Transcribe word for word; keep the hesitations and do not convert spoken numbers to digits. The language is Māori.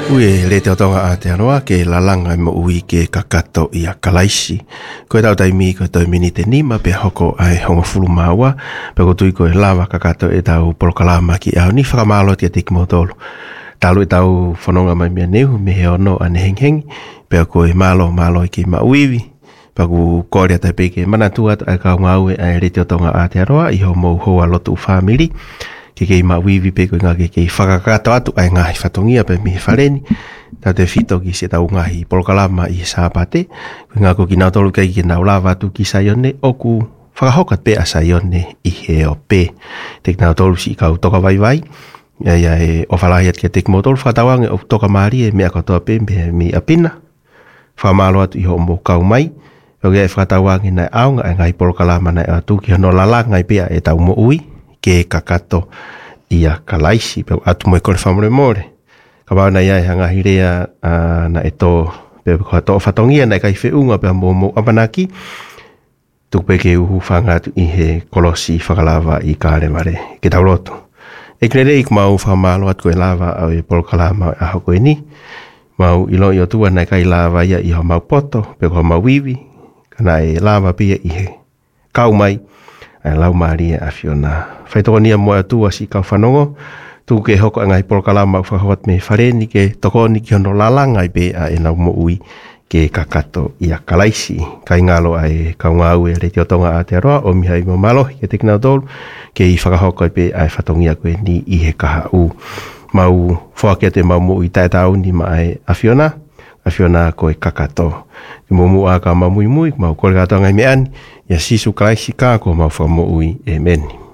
Ue le te otonga a te anoa ke lalanga i mo ui ke kakato i a kalaisi. Koe tau taimi koe tau mini te nima pe hoko ai honga fulu maua. Pe ko tui koe lava kakato e tau polokalama ki au ni whakamalo tia tiki motolo. Talu e tau whanonga mai mea nehu me he ono ane heng heng. Pe koe malo malo i ki ma uiwi. Pe ku kore a taipe ke manatuat ai kau ngaue ai le te otonga a te anoa i ho mou hoa lotu family. Ke kei ma wiwi pe koe ngake kei whakakato atu ai ngahi whatongia pe mihe whareni. Tau te whito ki se tau ngahi polokalama i sāpate. Koe ngako ki nau tolu kei ki nau lava atu ki saione oku whakahokat pe a saione i he o pe. Tek nau tolu si kau toka vai vai. Ia ia e o whalahiat ki a tek mo tolu whatawange o toka maari e mea katoa pe me mi apina. Whamalo atu i ho mo kau mai. Peo e whatawange nai aunga ai ngahi polokalama nai atu ki hono lala ngai pea e tau mo ui. Ke kakato ia kalaisi pe atu mai kore whamore more. Ka wau na iai hanga hirea uh, na e tō pe koha tō whatongia na kai whiunga pe mō mō apanaki. Tuk pe ke uhu whangatu i he kolosi whakalava i kāre mare ke tau roto. E kere reik mau whamalo atu koe lava au e polokalama a hoko e ni. Mau ilo i o tua na kai lava ia i ho mau poto pe koha mau wiwi. Kana e lava pia i he kau mai. Ai lau Maria a Fiona. Whaitoko nia moa tua si kau whanongo. Tu ke hoko ngai polokalama whakawat me whareni ke toko ni ki hono lalanga i be a e nau mo ui ke kakato i a kalaisi. Kai ngalo ai kau ngau e reti o tonga a te aroa o mihai mo malohi ke teknau tolu ke i whakahoko i be a e whatongia koe ni i he kaha u. Mau whakia te mau mo ui tae tau ni ma ai a Fiona. A Fiona koe kakato. Ki mumu a ka mamui mui mau kore kato ngai me ani. Ia sisu kalaisi kā ko mau whamo ui. Amen.